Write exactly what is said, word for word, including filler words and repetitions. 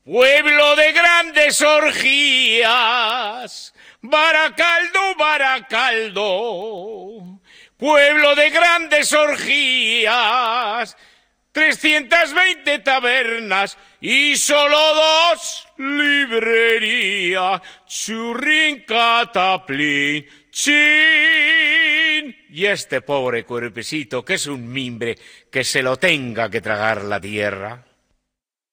Pueblo de grandes orgías, Baracaldo, Baracaldo. Pueblo de grandes orgías, trescientas veinte tabernas y solo dos librerías. Churrín, cataplín, chin. Y este pobre cuerpecito que es un mimbre que se lo tenga que tragar la tierra.